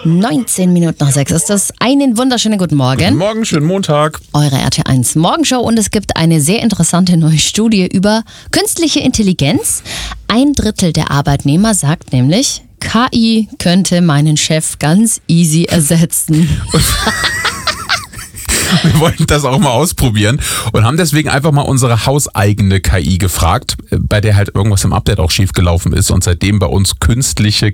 19 Minuten nach 6 ist das. Einen wunderschönen guten Morgen. Guten Morgen, schönen Montag. Eure RT1 Morgenshow und es gibt eine sehr interessante neue Studie über künstliche Intelligenz. 1/3 der Arbeitnehmer sagt nämlich, KI könnte meinen Chef ganz easy ersetzen. Wir wollten das auch mal ausprobieren und haben deswegen einfach mal unsere hauseigene KI gefragt, bei der halt irgendwas im Update auch schief gelaufen ist und seitdem bei uns künstliche